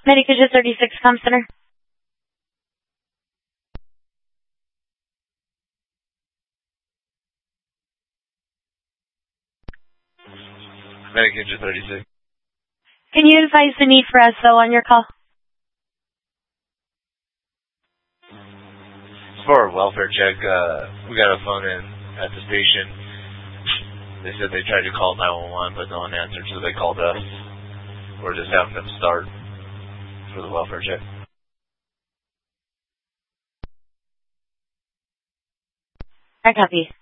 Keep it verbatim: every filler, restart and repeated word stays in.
Medicaid thirty-six Com Center. Medicaid thirty-six. Can you advise the need for S O on your call? It's for a welfare check. Uh, we got a phone in at the station. They said they tried to call nine one one, but no one answered, so they called us. We're just having them start for the welfare check. I copy.